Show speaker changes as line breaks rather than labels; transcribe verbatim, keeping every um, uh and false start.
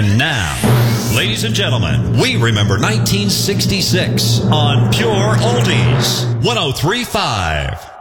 And now, ladies and gentlemen, we remember nineteen sixty-six on Pure Oldies, one oh three point five.